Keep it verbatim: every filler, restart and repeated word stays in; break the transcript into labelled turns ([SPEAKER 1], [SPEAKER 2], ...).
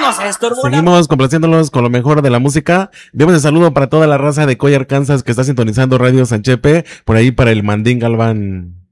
[SPEAKER 1] seguimos esto, hermano.
[SPEAKER 2] Seguimos complaciéndolos con lo mejor de la música. Demos el saludo para toda la raza de Coy, Arkansas, que está sintonizando Radio Sanchepe, por ahí para el Mandín Galván.